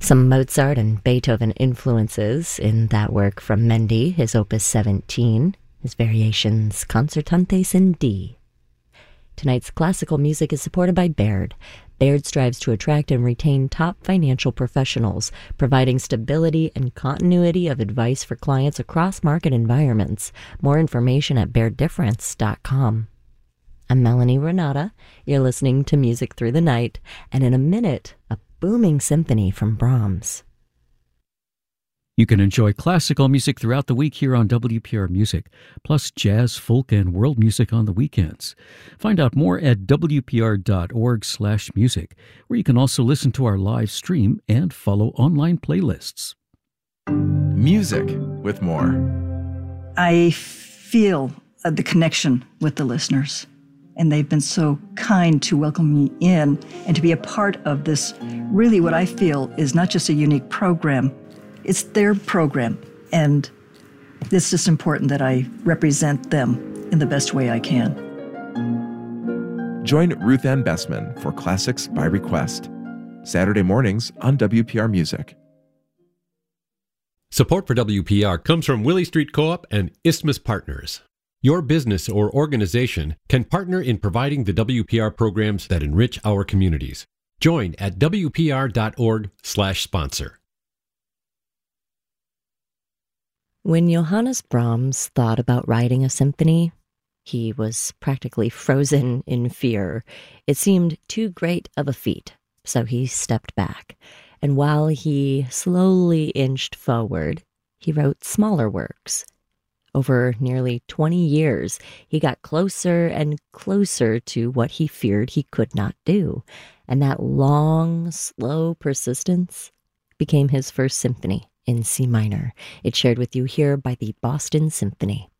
Some Mozart and Beethoven influences in that work from Mendy, his Opus 17, his Variations Concertantes in D. Tonight's classical music is supported by Baird. Baird strives to attract and retain top financial professionals, providing stability and continuity of advice for clients across market environments. More information at BairdDifference.com. I'm Melanie Renata. You're listening to Music Through the Night, and in a minute, a booming symphony from Brahms. You can enjoy classical music throughout the week here on WPR Music, plus jazz, folk, and world music on the weekends. Find out more at wpr.org/music, where you can also listen to our live stream and follow online playlists. Music with more. I feel the connection with the listeners, and they've been so kind to welcome me in and to be a part of this, really what I feel is not just a unique program, it's their program, and it's just important that I represent them in the best way I can. Join Ruth Ann Bessman for Classics by Request, Saturday mornings on WPR Music. Support for WPR comes from Willie Street Co-op and Isthmus Partners. Your business or organization can partner in providing the WPR programs that enrich our communities. Join at wpr.org/sponsor. When Johannes Brahms thought about writing a symphony, he was practically frozen in fear. It seemed too great of a feat, so he stepped back. And while he slowly inched forward, he wrote smaller works. Over nearly 20 years, he got closer and closer to what he feared he could not do. And that long, slow persistence became his first symphony in C minor. It's shared with you here by the Boston Symphony.